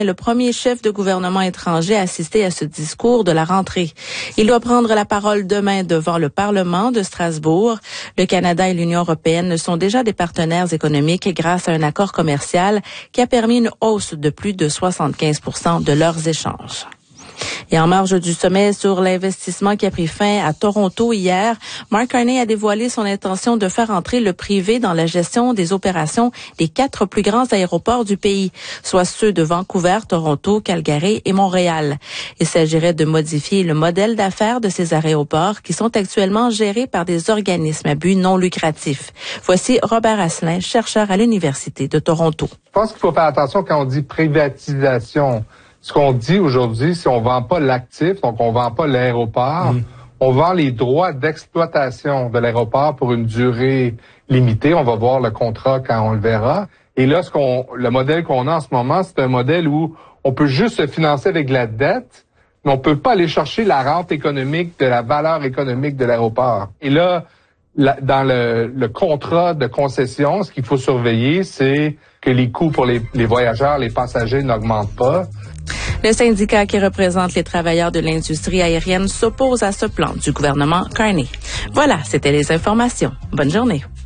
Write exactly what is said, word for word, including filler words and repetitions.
Le premier chef de gouvernement étranger à assister à ce discours de la rentrée. Il doit prendre la parole demain devant le Parlement de Strasbourg. Le Canada et l'Union européenne sont déjà des partenaires économiques grâce à un accord commercial qui a permis une hausse de plus de soixante-quinze pour cent de leurs échanges. Et en marge du sommet sur l'investissement qui a pris fin à Toronto hier, Mark Carney a dévoilé son intention de faire entrer le privé dans la gestion des opérations des quatre plus grands aéroports du pays, soit ceux de Vancouver, Toronto, Calgary et Montréal. Il s'agirait de modifier le modèle d'affaires de ces aéroports qui sont actuellement gérés par des organismes à but non lucratif. Voici Robert Asselin, chercheur à l'Université de Toronto. Je pense qu'il faut faire attention quand on dit privatisation. Ce qu'on dit aujourd'hui, c'est on vend pas l'actif, donc on vend pas l'aéroport, mmh. on vend les droits d'exploitation de l'aéroport pour une durée limitée. On va voir le contrat quand on le verra. Et là, ce qu'on, le modèle qu'on a en ce moment, c'est un modèle où on peut juste se financer avec la dette, mais on peut pas aller chercher la rente économique de la valeur économique de l'aéroport. Et là, la, dans le, le contrat de concession, ce qu'il faut surveiller, c'est que les coûts pour les, les voyageurs, les passagers n'augmentent pas. Le syndicat qui représente les travailleurs de l'industrie aérienne s'oppose à ce plan du gouvernement Carney. Voilà, c'était les informations. Bonne journée.